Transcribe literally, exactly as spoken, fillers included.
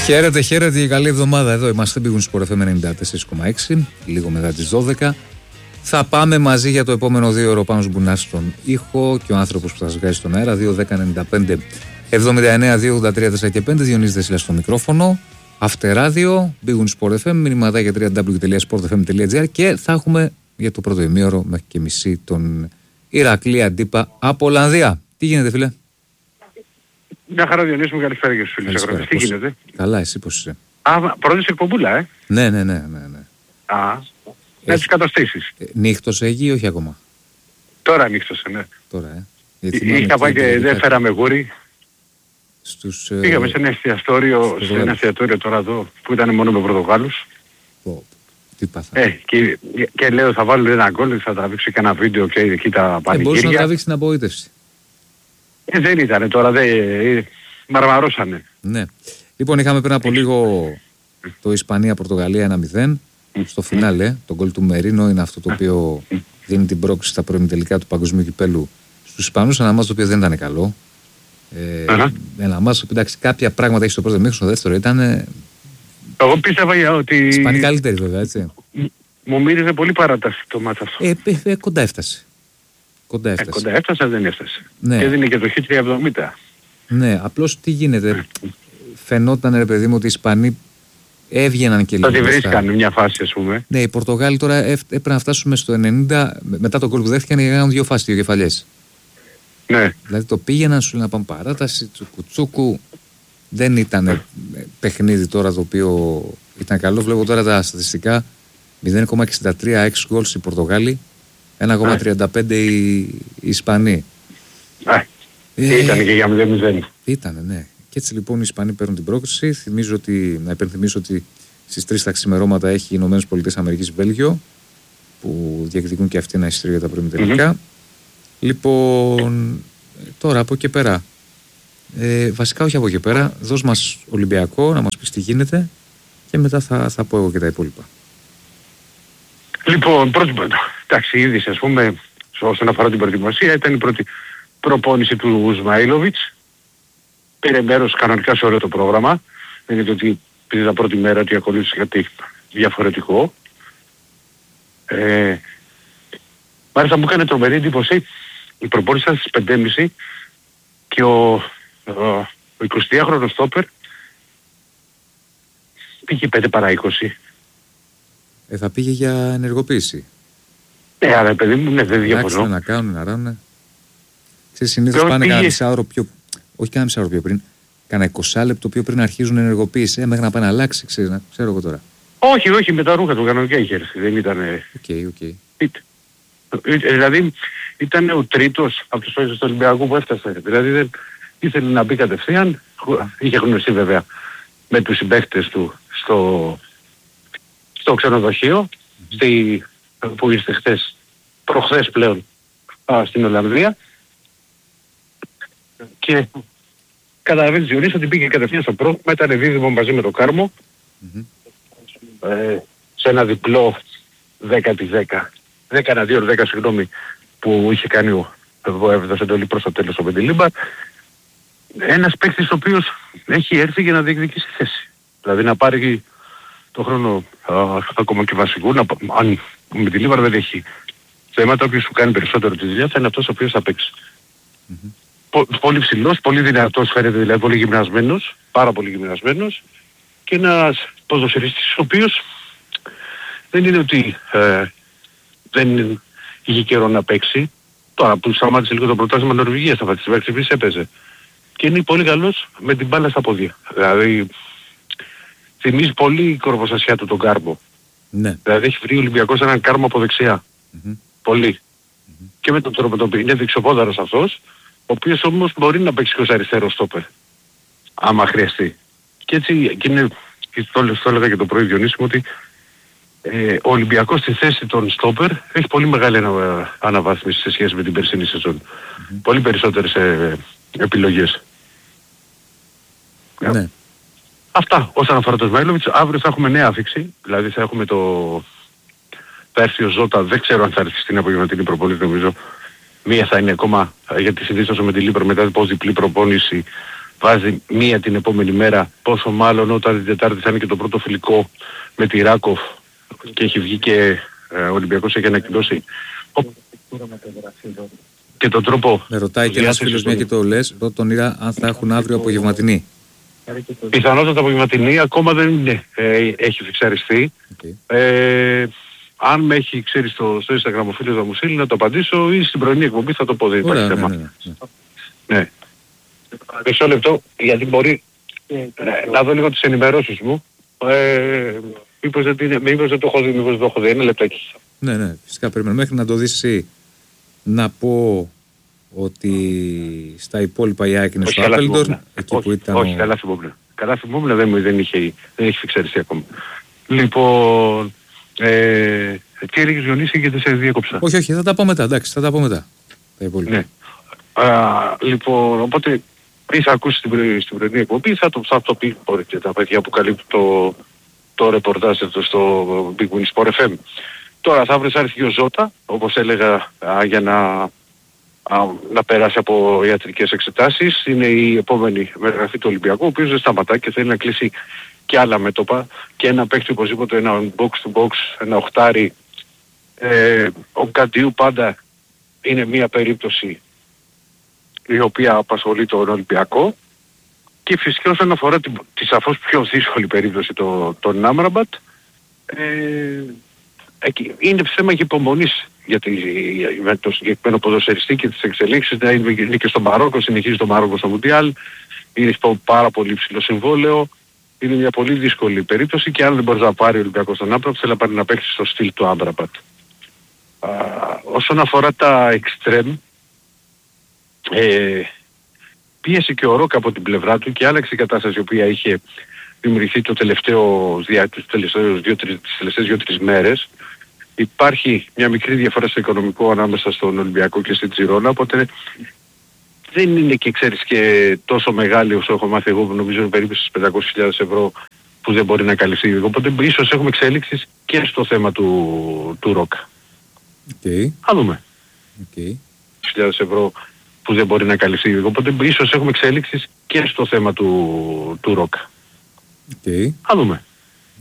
Χαίρετε, χαίρετε και καλή εβδομάδα. Εδώ είμαστε, Big Win Sport εφ εμ ενενήντα τέσσερα κόμμα έξι, λίγο μετά τις δώδεκα. Θα πάμε μαζί για το επόμενο δύο ώρο πάνω Μπουνάς στον ήχο και ο άνθρωπος που θα σας βγάζει στον αέρα. δύο δέκα ενενήντα πέντε εβδομήντα εννέα δύο ογδόντα τρία τέσσερα και πέντε. Διονύσης Δεσίλας στο μικρόφωνο. Αυτεράδιο, Big Win Sport εφ εμ, μηνύματα για double-u double-u double-u τελεία sport f m τελεία g r και θα έχουμε για το πρώτο ημίωρο μέχρι και μισή τον Ηρακλή Αντίπα από Ολλανδία. Τι γίνεται, φίλε? Μια χαρά, Διονύση μου, καλησπέρα και στους φίλους αγρότες. Τι γίνεται? Καλά, εσύ πώς είσαι? Α, πρώτη εκπομπούλα, ε. Ναι, ναι, ναι, ναι, ναι. Α, να τις καταστήσεις. Ε, νύχτωσε εκεί ή όχι ακόμα? Τώρα νύχτωσε, ναι. Τώρα, ε. Γιατί είχα πάει και δεν φέραμε γούρι. Στους, πήγαμε σε ένα εστιατόριο, σε ένα εστιατόριο τώρα εδώ που ήταν μόνο με Πορτογάλους. Πω, τι πάθαμε. Ε, και, και λέω θα βάλω ένα γκολ, θα τραβήξω και ένα βίντεο και εκεί τα πανηγύρια. Δεν μπορούσε να τραβήξει την απογοήτευση. Ε, δεν ήταν τώρα, δεν... μαρμαρώσανε. Ναι. Λοιπόν, είχαμε πριν από λίγο το Ισπανία-Πορτογαλία ένα μηδέν. Στο φινάλε, το γκολ του Μερίνο είναι αυτό το οποίο δίνει την πρόκληση στα προημιτελικά του Παγκοσμίου Κυπέλου στους Ισπανούς. Ένα μάτς το οποίο δεν ήταν καλό. Ε, uh-huh. Ένα μάτς που εντάξει, κάποια πράγματα έχει στο πρώτο μήχρονο, στο δεύτερο ήταν. Εγώ πίστευα ότι. Ισπανοί καλύτερη βέβαια, έτσι. Μου μύριζε πολύ παράταση το μάτς αυτό. Ε, ε, ε, κοντά έφτασε. Κοντά έφτασε. Ε, κοντά έφτασε, δεν έφτασε. Ναι. Και έδινε και το χ τριακόσια εβδομήντα. Ναι, απλώς τι γίνεται. Φαινόταν, ρε παιδί μου, ότι οι Ισπανοί έβγαιναν και λίγο. Θα τη βρίσκαν μια φάση, ας πούμε. Ναι, οι Πορτογάλοι τώρα έπρεπε να φτάσουμε στο ενενήντα. Μετά τον γκολ που δέχτηκαν, έκαναν δύο φάσεις, δύο κεφαλιές. Ναι. Δηλαδή το πήγαιναν, σου λένε να πάμε παράταση, τσουκουτσούκου. Δεν ήταν παιχνίδι τώρα το οποίο ήταν καλό. Βλέπω τώρα τα στατιστικά. μηδέν κόμμα εξήντα τρία εξ goals οι Πορτογάλοι, ένα κόμμα τριάντα πέντε οι, οι Ισπανοί. Α, ε, ήταν και για μηδέν μηδέν. Ήτανε, ναι. Και έτσι λοιπόν οι Ισπανοί παίρνουν την πρόκληση. Θυμίζω ότι, να υπενθυμίσω ότι στις τρεις τα ξημερώματα έχει οι Ηνωμένες Πολιτείες Αμερικής Βέλγιο, που διεκδικούν και αυτοί ένα εισιτήριο για τα προημιτελικά. Mm-hmm. Λοιπόν, τώρα από εκεί πέρα. Ε, βασικά όχι από εκεί πέρα. Δώσ' μας Ολυμπιακό, να μας πεις τι γίνεται και μετά θα, θα πω εγώ και τα υπόλοιπα. Λοιπόν, πρώτη εντάξει, ήδη ας πούμε, όσον αφορά την προετοιμασία, ήταν η πρώτη προπόνηση του Σμαΐλοβιτς. Πήρε μέρος κανονικά σε όλο το πρόγραμμα. Δεν είναι ότι πήγε τα πρώτη μέρα ότι ακολούθησε κάτι διαφορετικό. Ε, μάλιστα μου έκανε τρομερή εντύπωση η προπόνηση στις πέντε και μισή και ο, ο, ο εικοσιτριάχρονος στόπερ πήγε πέντε παρά είκοσι. Ε, θα πήγε για ενεργοποίηση. Ναι, αλλά παιδί μου, ναι, δεν διαφωνώ. Να κάνουν, να ράνουν. Ξέρεις, συνήθως πάνε πήγε... κάνα μισάωρο πιο... Όχι κάνα μισάωρο πιο πριν. Κάνα είκοσι λεπτό πιο πριν αρχίζουν ενεργοποίηση. Ε, μέχρι να πάει να αλλάξει, ξέρεις, να ξέρω εγώ τώρα. Όχι, όχι, με τα ρούχα του κανονικά είχε έρθει. Δεν ήταν... Οκ, okay, οκ. Okay. Δηλαδή ήταν ο τρίτος από τους παίκτες του Ολυμπιακού που έφτασε. Δηλαδή δεν ήθελε να μπει κατευθείαν. Είχε γνωριστεί βέβαια με τους συμπαίκτες του στο, στο ξενοδοχείο, mm-hmm. στη... που είστε χθες, προχθές πλέον α, στην Ολλανδία. Και καταλαβαίνεις, Διονύση, ότι πήγε κατευθείαν στο πρόγραμμα, ήταν δίδυμο μαζί με το Κάρμο, mm-hmm. ε, σε ένα διπλό δέκα επί δέκα, δέκα ανά δύο δέκα συγγνώμη, που είχε κάνει ο Εβδος εντολή προς το τέλος ο Πεντιλίμπα. Ένας παίκτης ο οποίος έχει έρθει για να διεκδικήσει θέση. Δηλαδή να πάρει το χρόνο α, ακόμα και βασικού, να, αν ο Πεντιλίμπα δεν έχει θέματα, όποιος σου κάνει περισσότερο τη δουλειά θα είναι αυτός ο οποίος θα παίξει. Mm-hmm. Πο, πολύ ψηλός, πολύ δυνατός φαίνεται, δηλαδή πολύ γυμνασμένος, πάρα πολύ γυμνασμένος και ένας ποδοσφαιριστής ο οποίος δεν είναι ότι ε, δεν είχε καιρό να παίξει. Τώρα που σταμάτησε λίγο το πρωτάθλημα Νορβηγίας, θα πατήσει επίσης έπαιζε. Και είναι πολύ καλός με την μπάλα στα πόδια. Δηλαδή θυμίζει πολύ η κορποστασιά του τον Κάρμο. Ναι. Δηλαδή έχει βρει ο Ολυμπιακός έναν Κάρμο από δεξιά. Mm-hmm. Πολύ. Mm-hmm. Και με τον τρόπο τον οποίο είναι δεξιοπόδαρος αυτός, ο οποίος όμως μπορεί να παίξει και ως αριστερό στόπερ. Άμα χρειαστεί. Και έτσι, και είναι, και το, το έλεγα και το πρωί Διονύση μου, ότι ε, ο Ολυμπιακός στη θέση των στόπερ έχει πολύ μεγάλη ανα, αναβάθμιση σε σχέση με την περσινή σεζόν. Mm-hmm. Πολύ περισσότερες ε, επιλογές. Ναι. Αυτά όσον αφορά το Σμαΐλοβιτς. Αύριο θα έχουμε νέα άφιξη. Δηλαδή θα έχουμε το... θα έρθει ο Ζώτα, δεν ξέρω αν θα έρθει στην απογευματινή προπόνηση, νομίζω. Μία θα είναι ακόμα, γιατί συνήθως με τη Λίμπρο μετά από διπλή προπόνηση βάζει μία την επόμενη μέρα, πόσο μάλλον όταν την Τετάρτη θα είναι και το πρώτο φιλικό με τη Ράκοφ και έχει βγει και ε, ο Ολυμπιακός έχει ανακοινώσει και τον τρόπο... Με ρωτάει και ένας φίλος, μια και το λες, ρωτώ τον Ήρα αν θα έχουν αύριο απογευματινή. Πιθανότατα απογευματινή ακόμα δεν είναι, ε, έχει φιξαριστεί. Okay. Ε, αν με έχει ξέρει στο, στο Instagram ο φίλος μου στείλει να το απαντήσω ή στην πρωινή εκπομπή θα το πω, δεν υπάρχει θέμα. Ναι, ναι, ναι. ναι. Μισό λεπτό, γιατί μπορεί ε, να δω λίγο τις ενημερώσεις μου. Ε, μήπως, δεν, μήπως δεν το έχω δει, μήπως δεν το έχω δει, ένα λεπτάκι. Ναι, ναι, φυσικά περιμένω. Μέχρι να το δεις εσύ, να πω ότι στα υπόλοιπα η ΑΕΚ είναι στο Άπελντορν, εκεί όχι, που ήταν... Όχι, ο... καλά θυμόμουν. Καλά θυμόμουν, δεν, δεν, είχε, δεν έχει φιξαριστεί ακόμα. Λοιπόν, ε, τι έλεγες Διονύση γιατί σε διέκοψα. Όχι, όχι, θα τα πω μετά, εντάξει, θα τα πω μετά. Τα υπόλοιπα. Ναι. Α, λοιπόν, οπότε πριν θα ακούσει την, στην πρωινή εκπομπή θα το, θα το πει και τα παιδιά που καλύπτουν το, το ρεπορτάζ στο Big Win Sport εφ εμ. Τώρα θα βρεις έρθει ο Ζώτα, όπως έλεγα, α, για να, α, να περάσει από ιατρικές εξετάσεις. Είναι η επόμενη μεταγραφή του Ολυμπιακού, ο οποίος δεν σταματά και θέλει να κλείσει και άλλα μέτωπα και ένα παίχτη οπωσδήποτε, ένα box to box, ένα οχτάρι. Ε, ο Καντιού πάντα είναι μια περίπτωση η οποία απασχολεί τον Ολυμπιακό και φυσικά όσον αφορά τη, τη σαφώς πιο δύσκολη περίπτωση το, τον Άμραμπατ, ε, εκεί, είναι θέμα και υπομονής για, τη, για το συγκεκριμένο ποδοσφαιριστή και τις εξελίξεις. Είναι, είναι και στο Μαρόκο, συνεχίζει το Μαρόκο στο Μουντιάλ, είναι στο πάρα πολύ ψηλό συμβόλαιο, είναι μια πολύ δύσκολη περίπτωση και αν δεν μπορεί να πάρει ο Ολυμπιακός τον Άμραμπατ, θέλει να πάρει να παίξει στο στυλ του Άμραμπατ. Όσον αφορά τα εξτρέμ, ε, πίεσε και ο Ροκ από την πλευρά του και άλλαξε η κατάσταση η οποία είχε δημιουργηθεί το τελευταίο, δια, τους τελευταίους δύο, τρεις, τις τελευταίες δύο τρεις μέρες. Υπάρχει μια μικρή διαφορά στο οικονομικό ανάμεσα στον Ολυμπιακό και στην Τζιρόνα, οπότε δεν είναι και ξέρεις και τόσο μεγάλη όσο έχω μάθει εγώ που νομίζω είναι περίπου στις πεντακόσιες χιλιάδες ευρώ που δεν μπορεί να καλυφθεί. Οπότε ίσως έχουμε εξέλιξεις και στο θέμα του, του Ροκ. Okay. Θα δούμε. Okay. χιλιάδες ευρώ που δεν μπορεί να καλυφθεί. Οπότε ίσως έχουμε εξέλιξεις και στο θέμα του, του Ροκ. Okay. Θα δούμε.